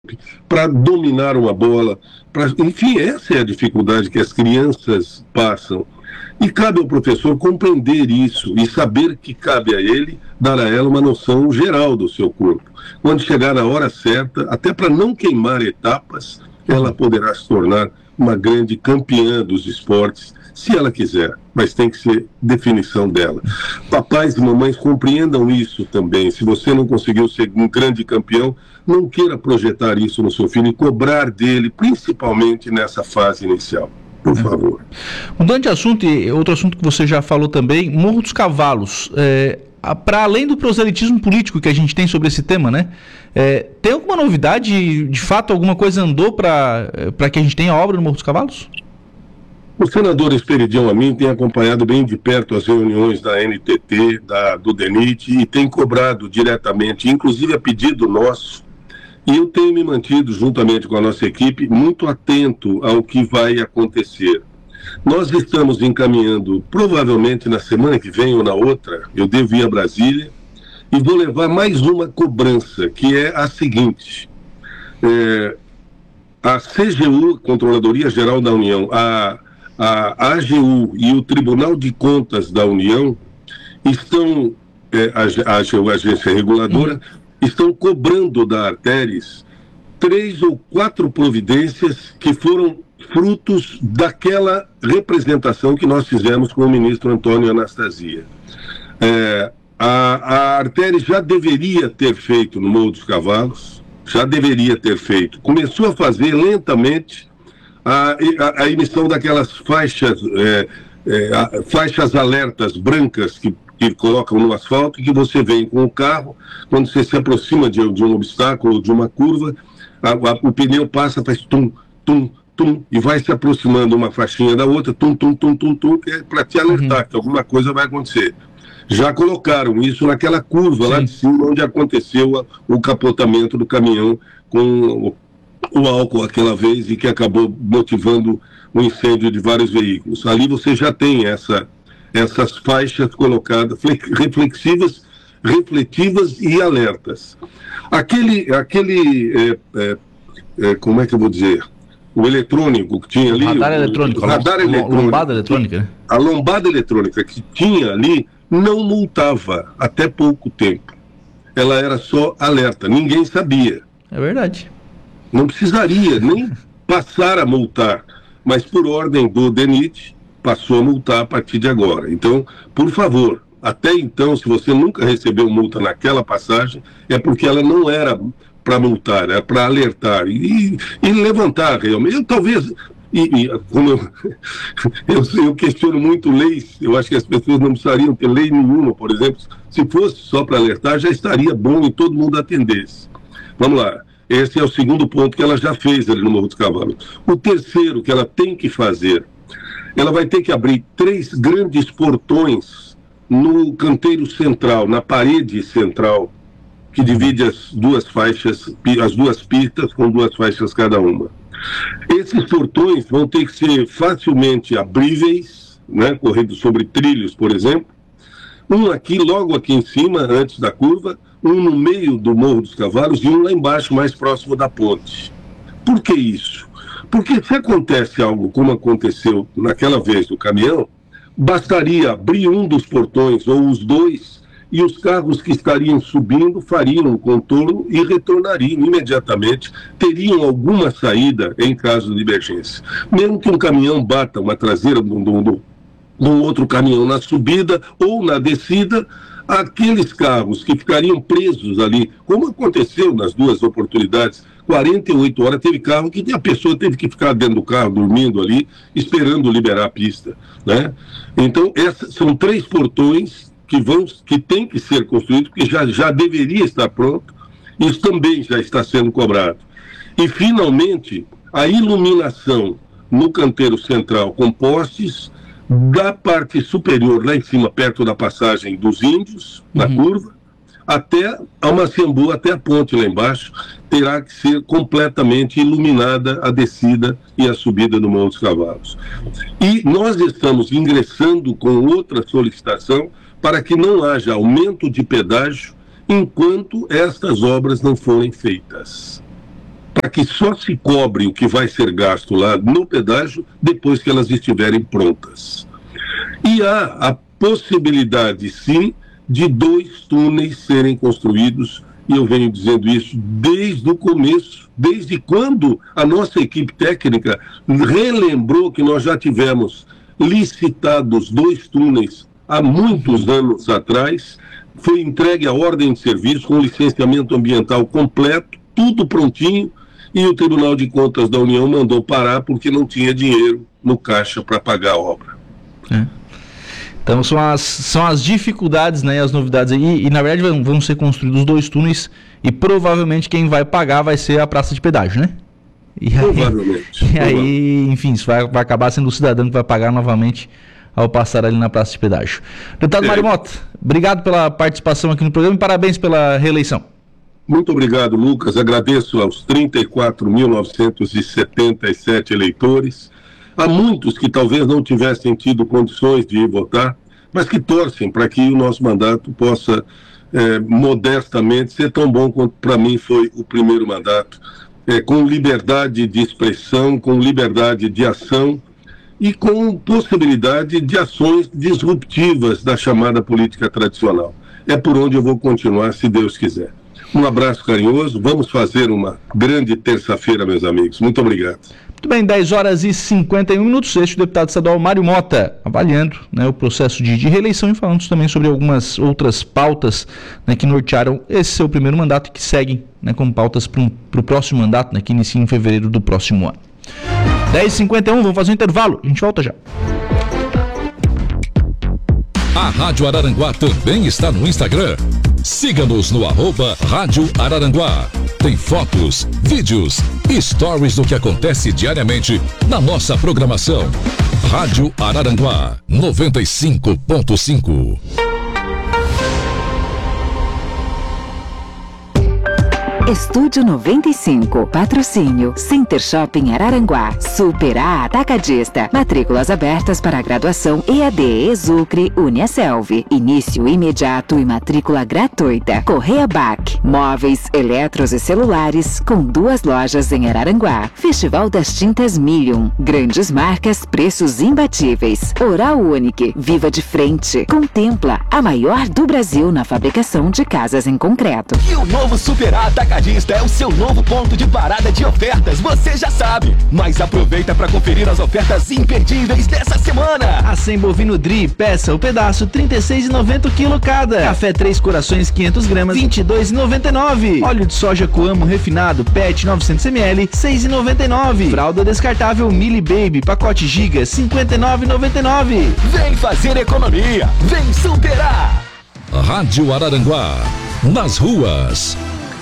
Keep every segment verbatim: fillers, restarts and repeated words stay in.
para dominar uma bola, pra... enfim, essa é a dificuldade que as crianças passam. E cabe ao professor compreender isso e saber que cabe a ele dar a ela uma noção geral do seu corpo. Quando chegar na hora certa, até para não queimar etapas, ela poderá se tornar uma grande campeã dos esportes, se ela quiser, mas tem que ser definição dela. Papais e mamães compreendam isso também. Se você não conseguiu ser um grande campeão, não queira projetar isso no seu filho e cobrar dele, principalmente nessa fase inicial. Por favor. Mudando de assunto, e outro assunto que você já falou também, Morro dos Cavalos. É, para além do proselitismo político que a gente tem sobre esse tema, né? É, tem alguma novidade? De fato, alguma coisa andou para que a gente tenha obra no Morro dos Cavalos? O senador Esperidião Amin tem acompanhado bem de perto as reuniões da N T T, da, do DENIT, e tem cobrado diretamente, inclusive a pedido nosso. E eu tenho me mantido, juntamente com a nossa equipe, muito atento ao que vai acontecer. Nós estamos encaminhando, provavelmente na semana que vem ou na outra, eu devo ir a Brasília, e vou levar mais uma cobrança, que é a seguinte. É, a C G U, Controladoria Geral da União, a, a A G U e o Tribunal de Contas da União estão, é, a, a A G U, a Agência Reguladora, estão cobrando da Artéris três ou quatro providências que foram frutos daquela representação que nós fizemos com o ministro Antônio Anastasia. É, a, a Artéris já deveria ter feito no Morro dos Cavalos, já deveria ter feito. Começou a fazer lentamente a, a, a emissão daquelas faixas, é, é, a, faixas alertas brancas que que colocam no asfalto, e que você vem com o carro, quando você se aproxima de, de um obstáculo, de uma curva, a, a, o pneu passa, faz tum, tum, tum, e vai se aproximando uma faixinha da outra, tum, tum, tum, tum, tum, que é para te alertar uhum. que alguma coisa vai acontecer. Já colocaram isso naquela curva Sim. lá de cima, onde aconteceu a, o capotamento do caminhão com o, o álcool aquela vez, e que acabou motivando o incêndio de vários veículos. Ali você já tem essa... essas faixas colocadas, reflexivas, refletivas e alertas. Aquele, aquele é, é, é, como é que eu vou dizer, o eletrônico que tinha ali... Radar eletrônico, o radar a eletrônico, lombada eletrônica, né? A lombada eletrônica que tinha ali não multava até pouco tempo. Ela era só alerta, ninguém sabia. É verdade. Não precisaria nem passar a multar, mas por ordem do DENIT, passou a multar a partir de agora. Então, por favor, até então, se você nunca recebeu multa naquela passagem, é porque ela não era para multar, era para alertar e, e levantar realmente. Eu, talvez, e, e, como eu, eu, eu questiono muito leis, eu acho que as pessoas não precisariam ter lei nenhuma, por exemplo. Se fosse só para alertar, já estaria bom e todo mundo atendesse. Vamos lá. Esse é o segundo ponto que ela já fez ali no Morro dos Cavalos. O terceiro que ela tem que fazer, ela vai ter que abrir três grandes portões no canteiro central, na parede central, que divide as duas faixas, as duas pistas com duas faixas cada uma. Esses portões vão ter que ser facilmente abríveis, né, correndo sobre trilhos, por exemplo. Um aqui, logo aqui em cima, antes da curva, um no meio do Morro dos Cavalos e um lá embaixo, mais próximo da ponte. Por que isso? Porque se acontece algo como aconteceu naquela vez do caminhão, bastaria abrir um dos portões ou os dois, e os carros que estariam subindo fariam um contorno e retornariam imediatamente, teriam alguma saída em caso de emergência. Mesmo que um caminhão bata uma traseira de um, de um outro caminhão na subida ou na descida, aqueles carros que ficariam presos ali, como aconteceu nas duas oportunidades, quarenta e oito horas, teve carro que a pessoa teve que ficar dentro do carro, dormindo ali, esperando liberar a pista, né? Então, esses são três portões que, vão, que tem que ser construídos, porque já, já deveria estar pronto, isso também já está sendo cobrado. E, finalmente, a iluminação no canteiro central com postes, da parte superior, lá em cima, perto da passagem dos Índios, na uhum. curva, até a Maciambu, até a ponte lá embaixo, terá que ser completamente iluminada a descida e a subida do Morro dos Cavalos. E nós estamos ingressando com outra solicitação para que não haja aumento de pedágio enquanto estas obras não forem feitas. para que só se cobre o que vai ser gasto lá no pedágio depois que elas estiverem prontas. E há a possibilidade, sim, de dois túneis serem construídos, e eu venho dizendo isso desde o começo, desde quando a nossa equipe técnica relembrou que nós já tivemos licitados dois túneis há muitos anos atrás. Foi entregue a ordem de serviço com licenciamento ambiental completo, tudo prontinho, e o Tribunal de Contas da União mandou parar porque não tinha dinheiro no caixa para pagar a obra. É. Então são as, são as dificuldades, né, as novidades aí, e na verdade vão, vão ser construídos dois túneis e provavelmente quem vai pagar vai ser a praça de pedágio, né? E aí, provavelmente. E aí, enfim, isso vai, vai acabar sendo o cidadão que vai pagar novamente ao passar ali na praça de pedágio. Deputado é. Mário Mota, obrigado pela participação aqui no programa e parabéns pela reeleição. Muito obrigado, Lucas. Agradeço aos trinta e quatro mil novecentos e setenta e sete eleitores. Há muitos que talvez não tivessem tido condições de ir votar, mas que torcem para que o nosso mandato possa, é, modestamente, ser tão bom quanto para mim foi o primeiro mandato, é, com liberdade de expressão, com liberdade de ação e com possibilidade de ações disruptivas da chamada política tradicional. É por onde eu vou continuar, se Deus quiser. Um abraço carinhoso, vamos fazer uma grande terça-feira, meus amigos. Muito obrigado. Muito bem, dez horas e cinquenta e um minutos, este é o deputado estadual Mário Mota, avaliando, né, o processo de, de reeleição e falando também sobre algumas outras pautas, né, que nortearam esse seu primeiro mandato e que seguem, né, como pautas para o próximo mandato, né, que inicia em fevereiro do próximo ano. dez e cinquenta e um, vamos fazer um intervalo, a gente volta já. A Rádio Araranguá também está no Instagram. Siga-nos no arroba Rádio Araranguá. Tem fotos, vídeos e stories do que acontece diariamente na nossa programação. Rádio Araranguá noventa e cinco ponto cinco. Estúdio noventa e cinco, patrocínio, Center Shopping Araranguá, Super A Atacadista, matrículas abertas para graduação E A D, Exucre, Uniaselv, início imediato e matrícula gratuita, Correia B A C, móveis, eletros e celulares, com duas lojas em Araranguá, Festival das Tintas Million, grandes marcas, preços imbatíveis, Oral Unique, Viva de Frente, Contempla, a maior do Brasil na fabricação de casas em concreto. E o novo Super A Atacadista é o seu novo ponto de parada de ofertas, você já sabe. Mas aproveita para conferir as ofertas imperdíveis dessa semana. Acém bovino Dri, peça o pedaço trinta e seis reais e noventa centavos o quilo cada. Café Três Corações quinhentas gramas, vinte e dois reais e noventa e nove centavos. Óleo de soja Coamo refinado P E T novecentos mililitros, seis reais e noventa e nove centavos. Fralda descartável Mili Baby, pacote Giga, cinquenta e nove reais e noventa e nove centavos. Vem fazer economia, vem superar. Rádio Araranguá, nas ruas.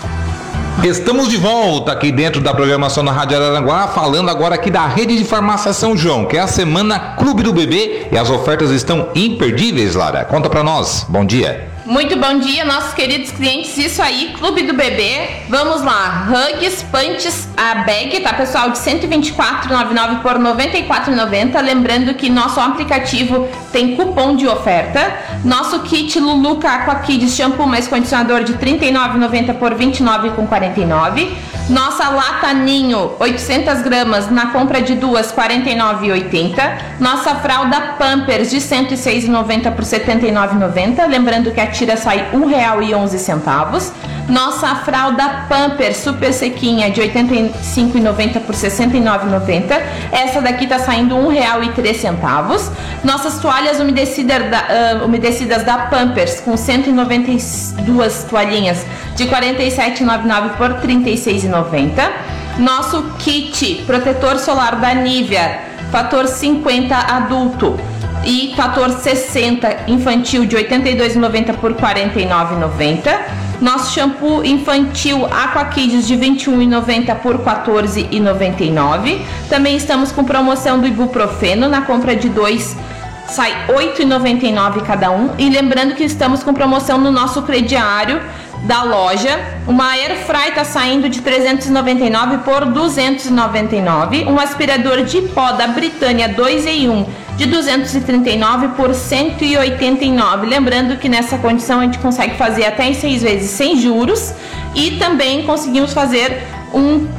Estamos de volta aqui dentro da programação da Rádio Araranguá, falando agora aqui da Rede de Farmácia São João, que é a semana Clube do Bebê, e as ofertas estão imperdíveis, Lara. Conta pra nós. Bom dia. Muito bom dia, nossos queridos clientes. Isso aí, Clube do Bebê. Vamos lá. Hugs, Punches, a bag, tá, pessoal? De cento e vinte e quatro reais e noventa e nove centavos por noventa e quatro reais e noventa centavos. Lembrando que nosso aplicativo tem cupom de oferta. Nosso kit Luluca Aqua Kids shampoo mais condicionador de trinta e nove reais e noventa centavos por vinte e nove reais e quarenta e nove centavos. Nossa lata Ninho, oitocentas gramas, na compra de duas, quarenta e nove reais e oitenta centavos. Nossa fralda Pampers de cento e seis reais e noventa centavos por setenta e nove reais e noventa centavos. Lembrando que a tira sai um real e onze centavos. Nossa fralda Pampers super sequinha de oitenta e cinco reais e noventa centavos por sessenta e nove reais e noventa centavos. Essa daqui tá saindo um real e três centavos. Nossas toalhas umedecidas da, uh, umedecidas da Pampers com cento e noventa e duas toalhinhas de quarenta e sete reais e noventa e nove centavos por trinta e seis reais e noventa centavos. Nosso kit protetor solar da Nivea, fator cinquenta adulto e fator sessenta infantil de oitenta e dois reais e noventa centavos por quarenta e nove reais e noventa centavos. Nosso shampoo infantil Aqua Kids de vinte e um reais e noventa centavos por quatorze reais e noventa e nove centavos. Também estamos com promoção do ibuprofeno, na compra de dois sai oito reais e noventa e nove centavos cada um. E lembrando que estamos com promoção no nosso crediário da loja. Uma Airfry está saindo de trezentos e noventa e nove por duzentos e noventa e nove. Um aspirador de pó da Britânia dois em um de duzentos e trinta e nove por cento e oitenta e nove. Lembrando que nessa condição a gente consegue fazer até em seis vezes sem juros, e também conseguimos fazer um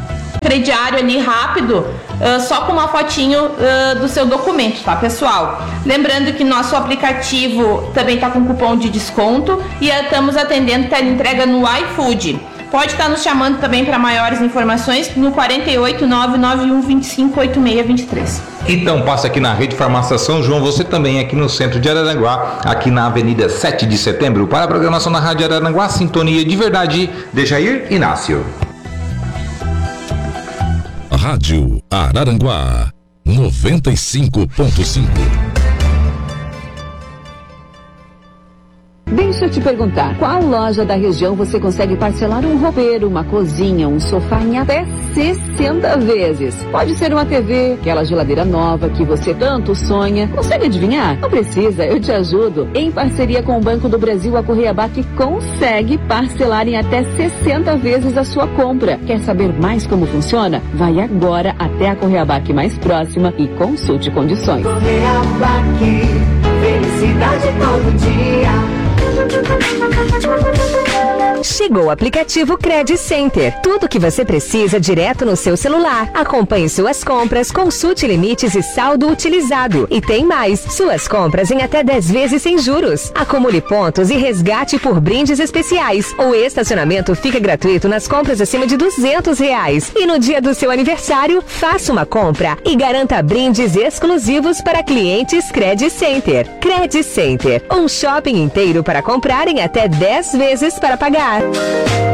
crediário ali rápido, uh, só com uma fotinho uh, do seu documento, tá, pessoal? Lembrando que nosso aplicativo também está com cupom de desconto e estamos atendendo teleentrega no iFood. Pode estar nos chamando também para maiores informações no quatro oito nove nove um dois cinco oito seis dois três. Então passa aqui na Rede Farmácia São João, você também aqui no centro de Araranguá, aqui na Avenida sete de setembro, para a programação da Rádio Araranguá, sintonia de verdade, Dejair Inácio. Rádio Araranguá, noventa e cinco ponto cinco. Deixa eu te perguntar, qual loja da região você consegue parcelar um roupeiro, uma cozinha, um sofá em até sessenta vezes? Pode ser uma T V, aquela geladeira nova que você tanto sonha. Consegue adivinhar? Não precisa, eu te ajudo. Em parceria com o Banco do Brasil, a Correabac consegue parcelar em até sessenta vezes a sua compra. Quer saber mais como funciona? Vai agora até a Correabac mais próxima e consulte condições. Correabac, felicidade todo dia. Chegou o aplicativo Credit Center. Tudo o que você precisa direto no seu celular. Acompanhe suas compras, consulte limites e saldo utilizado. E tem mais, suas compras em até dez vezes sem juros. Acumule pontos e resgate por brindes especiais. O estacionamento fica gratuito nas compras acima de duzentos reais. E no dia do seu aniversário, faça uma compra e garanta brindes exclusivos para clientes Credit Center. Credit Center, um shopping inteiro para comprar em até dez vezes para pagar.